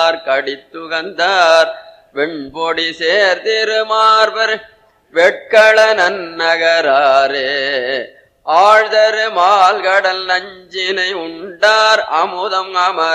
கண்டார் கடித்துகந்தார் வெண்பொடி சேர்திருமார்பர் வெட்கள நன்னகராரே ஆழ்தரு மால்கடல் நஞ்சினை உண்டார் அமுதம் அமர்